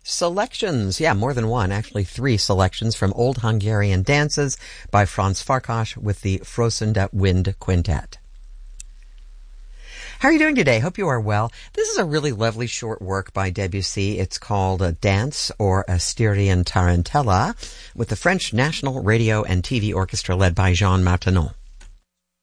selections. Yeah, more than one. Actually, three selections from Old Hungarian Dances by Franz Farkas with the Frosende Wind Quintet. How are you doing today? Hope you are well. This is a really lovely short work by Debussy. It's called a Dance or a Styrian Tarantella with the French National Radio and TV Orchestra led by Jean Martinon.